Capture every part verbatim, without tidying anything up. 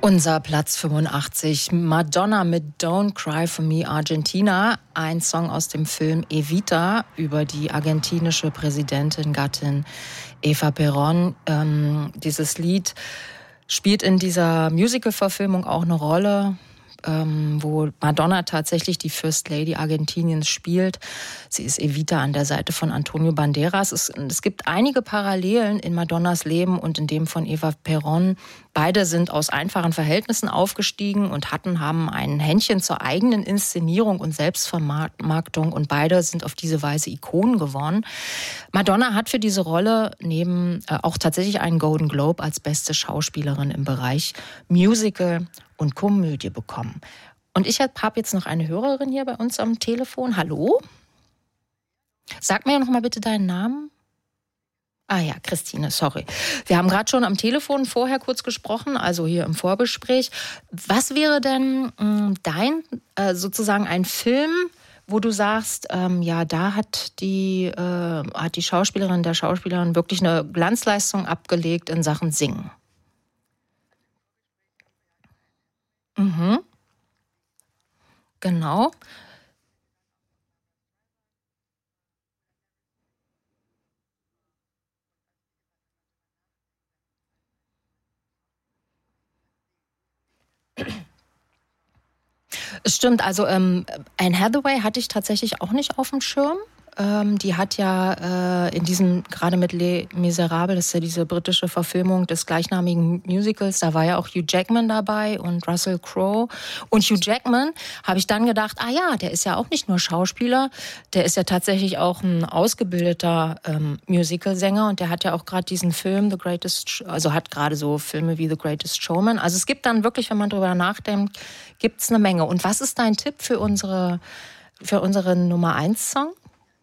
Unser Platz fünfundachtzig, Madonna mit Don't Cry for Me Argentina, ein Song aus dem Film Evita über die argentinische Präsidentin, Gattin Eva Perón. Ähm, dieses Lied spielt in dieser Musical-Verfilmung auch eine Rolle, ähm, wo Madonna tatsächlich die First Lady Argentiniens spielt. Sie ist Evita an der Seite von Antonio Banderas. Es, es gibt einige Parallelen in Madonnas Leben und in dem von Eva Perón. Beide sind aus einfachen Verhältnissen aufgestiegen und hatten, haben ein Händchen zur eigenen Inszenierung und Selbstvermarktung und beide sind auf diese Weise Ikonen geworden. Madonna hat für diese Rolle neben äh, auch tatsächlich einen Golden Globe als beste Schauspielerin im Bereich Musical und Komödie bekommen. Und ich habe jetzt noch eine Hörerin hier bei uns am Telefon. Hallo? Sag mir noch mal bitte deinen Namen. Ah ja, Christine, sorry. Wir haben gerade schon am Telefon vorher kurz gesprochen, also hier im Vorgespräch. Was wäre denn mh, dein, äh, sozusagen ein Film, wo du sagst, ähm, ja, da hat die, äh, hat die Schauspielerin, der Schauspielerin wirklich eine Glanzleistung abgelegt in Sachen Singen? Mhm. Genau. Es stimmt, also ähm, Anne Hathaway hatte ich tatsächlich auch nicht auf dem Schirm. Ähm, die hat ja äh, in diesem, gerade mit Les Miserables, das ist ja diese britische Verfilmung des gleichnamigen Musicals, da war ja auch Hugh Jackman dabei und Russell Crowe. Und Hugh Jackman, habe ich dann gedacht, ah ja, der ist ja auch nicht nur Schauspieler, der ist ja tatsächlich auch ein ausgebildeter ähm, Musicalsänger und der hat ja auch gerade diesen Film, The Greatest, also hat gerade so Filme wie The Greatest Showman. Also es gibt dann wirklich, wenn man drüber nachdenkt, gibt es eine Menge. Und was ist dein Tipp für unsere, für unseren Nummer eins Song?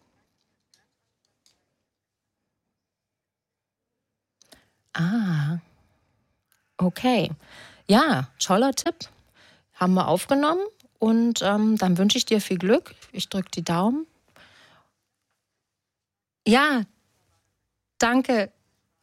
Ah, okay. Ja, toller Tipp. Haben wir aufgenommen. Und ähm, dann wünsche ich dir viel Glück. Ich drücke die Daumen. Ja, danke.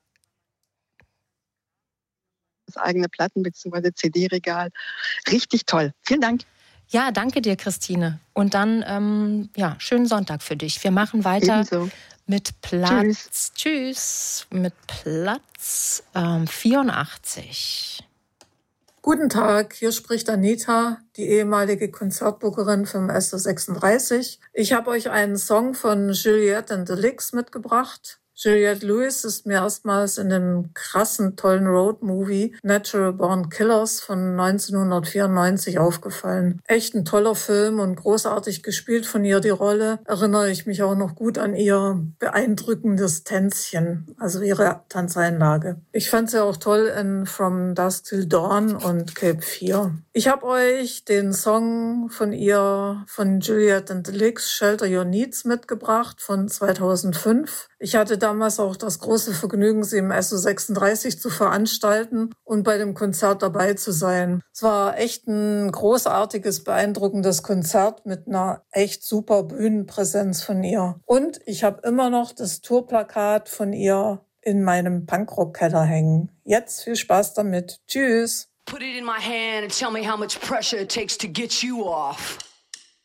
Das eigene Platten- bzw. C D-Regal. Richtig toll. Vielen Dank. Ja, danke dir, Christine. Und dann, ähm, ja, schönen Sonntag für dich. Wir machen weiter Ebenso. mit Platz, tschüss, tschüss mit Platz ähm, vierundachtzig. Guten Tag, hier spricht Anita, die ehemalige Konzertbookerin vom S O sechsunddreißig. Ich habe euch einen Song von Juliette and the Licks mitgebracht. Juliette Lewis ist mir erstmals in dem krassen, tollen Road-Movie Natural Born Killers von neunzehnhundertvierundneunzig aufgefallen. Echt ein toller Film und großartig gespielt von ihr die Rolle. Erinnere ich mich auch noch gut an ihr beeindruckendes Tänzchen, also ihre Tanzeinlage. Ich fand sie auch toll in From Dusk Till Dawn und Cape Fear. Ich habe euch den Song von ihr, von Juliette and the Licks, Shelter Your Needs, mitgebracht von zweitausendfünf. Ich hatte damals auch das große Vergnügen, sie im S O sechsunddreißig zu veranstalten und bei dem Konzert dabei zu sein. Es war echt ein großartiges, beeindruckendes Konzert mit einer echt super Bühnenpräsenz von ihr. Und ich habe immer noch das Tourplakat von ihr in meinem Punkrock-Keller hängen. Jetzt viel Spaß damit. Tschüss. Put it in my hand and tell me how much pressure it takes to get you off.